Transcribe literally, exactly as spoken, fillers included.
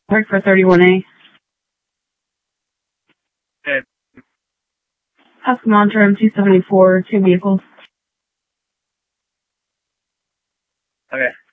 Park for thirty-one A. Okay. Oscar Montrum, two seventy-four, two vehicles. Okay.